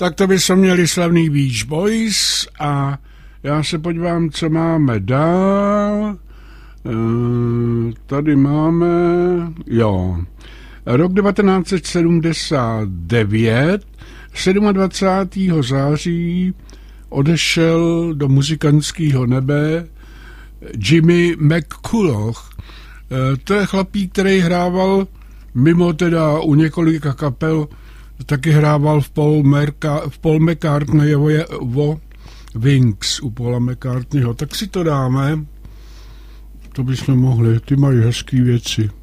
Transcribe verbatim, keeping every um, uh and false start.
Tak to by jsme měli slavný Beach Boys a já se podívám, co máme dál. E, tady máme, jo, rok devatenáct set sedmdesát devět, dvacátého sedmého září odešel do muzikantského nebe Jimmy McCulloch. E, to je chlapík, který hrával mimo teda u několika kapel, taky hrával v Paul, Merka, v Paul McCartneyově Wings u Paula McCartneyho. Tak si to dáme. To bychom mohli. Ty mají hezký věci.